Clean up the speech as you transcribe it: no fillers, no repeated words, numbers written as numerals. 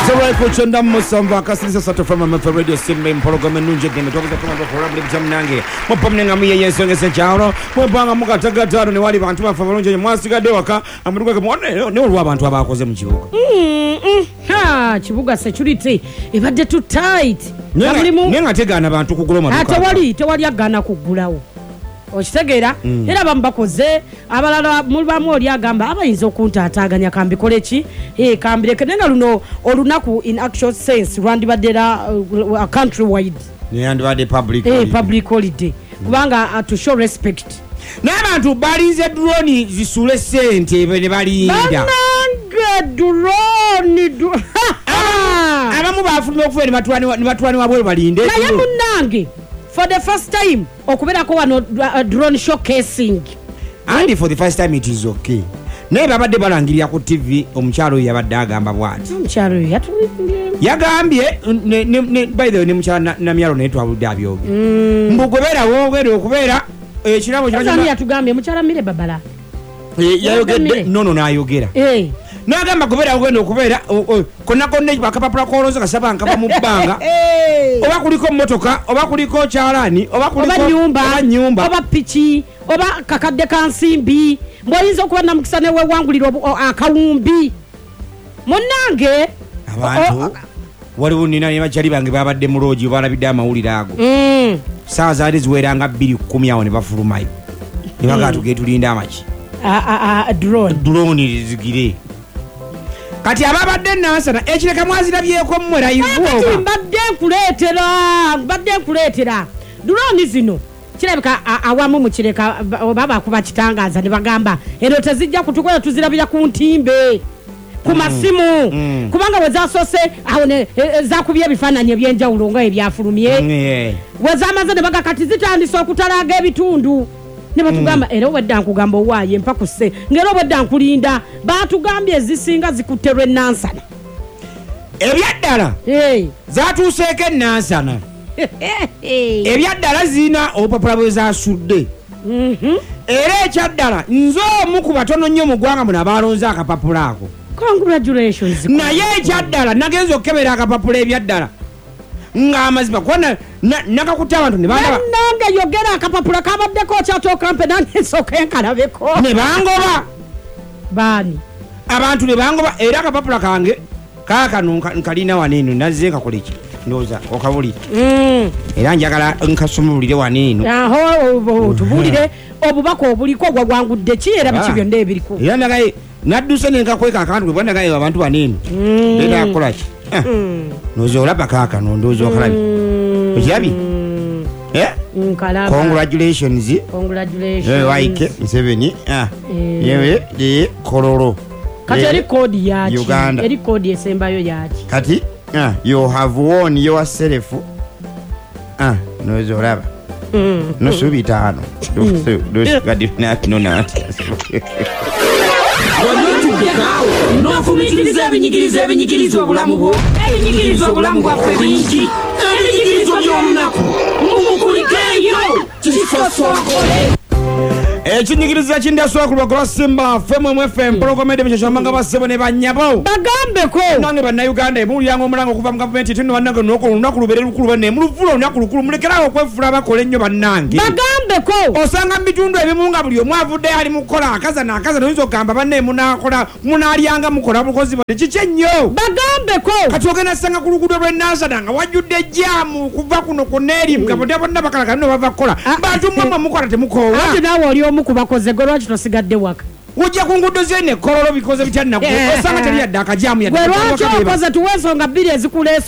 Sarai kuchonda musamba kasisa sato from Amateur Radio Simba program nunje gene toka kama program jamnange mupamne ngamiye yensongese charo mupanga mukatagatano ne wali bantu bafavalonje mwasigade waka amuruka kemone ne olwa abantu abakoze mu kibuga ha kibuga security ebadde too tight nenga tegana abantu kuguloma tewali agana kugulawo okitegeera era bambakoze abalala mulibamu oli agamba abayinza okuntaataganya kambikole ki kambireke nenga luno olunaku in actual sense lwandibadde country wide yandibadde public holiday kubanga to show respect n'abantu balinze drone zisule sente ne balinda banange drone abamu bafuluma okufa ne batwani wabwe balinde naye munange for the first time okuberako wano drone showcasing and for the first time it is okay naye babadde balangirira ku TV omukyalo yabadde agamba bwati omukyalo yagambye by the way ne mukyala namyalo naye twabudde abyoge mbugobera wogere okubeera ekirabo kino yatugambye mukyala mire babala yayogedde nono nayogera nagamba gobera ogenda okubeera konna bakapapula kolonza kasaba nkaba mu bbanga oba kuliko motoka oba kuliko kyalani oba nyumba oba piki oba kakadde kansimbi mbwoyinza okuba namukisa newe wangulira akawumbi munange abantu waliwo nina nebajali bange babadde mu loogi balabidde amawulire ago saa zaali ziweranga 2:10 awo ne bafulumayo ne bagaa tugetulinda amaki drone zigire kati ababadde nansana ekireka mwazirabyeko mmwe layivuoba mbadde nkuleetera drone zino kirabika awamu mukireka oba bakuba kitangaza ne bagamba ero tezijja kutukola tuzirabira ku ntimbe ku masimu kubanga wezasoose awo zakubye ebifaananyi ebyenjawulo nga ebyafulumye wezamaze ne baga kati zitandisa okutalaga ebitundu ne batugamba era obwedda nkugamba owaaye empakuse ngera obwedda nkulinda batugambye ezisinga zikutterwa enansana ebyaddala zatuuseeko enansana ebyaddala zirina obupapula bwe zasudde era ekyaddala nze omu ku batono nnyo mu ggwanga muno abalonze akapapula ako congratulations naye ekyaddala nagenza okukebera akapapula ebyaddala ng'amazima kuba nakakutte abantu ne nange yogera akapapula kabaddeko kyatookampe nange nsooka enkalabeko ne bangoba baani abantu ne bangoba era akapapula kange kaakano nkalina waneeno nazze nkakoleki ndowooza okabulire era njagala nkasumulire waneeno aho tubulire obubaka obuliko gwa gwangudde ki era biki byonna ebiriko era nagaye nadduse nenkakweka akantu bwe bwanagaye abantu waneeno era akolaki noza olaba kaakano ndowooza okalabye okirabye congratulations waike Museveni yewe kololo kati eri kodi yaki Uganda eri kodi esembayo yaki kati you have won yourself noza olaba nosubi taano nofumikiriza ebinyigiriza obulamu bwo ebinyigiriza obulamu bwaffe bingi ebinyigirizo by'omunaku mumukulikeeyo kisosokole ekinyigiriza kindaswakulu bakola Simba FM program ede mishashambanga basebo ne banyabo bagambeko nange bannayuganda emulyanga omulango okuva mu gavumenti tino bannange olunaku lubeere lukulu banne muluvula olunaku lukulu mulekerawo okwefula bakola ennyo bannange bagambeko osanga mu bitundu ebimu nga buli omu avudde ali mukola akaza noyinza okugamba banne munakola munalyanga mukola bukozi bode kiki ennyo bagambeko kati ogenda sanga ku luguudo lw'enansana nga wajjudde ejjaamu kuva kuno kuneeri nga bonna bakalaka nno bava kukola bantu mmwe mukola temukoowa ati naawe oli omu kubakoze gwe lwaki tosigadde waka ujja ku nguudo z'ennekololo bikoze bitya nnaku osanga teri yadde akajaamu yadde gwe lwaki okoze tuweensonga bbiri ezikuleesa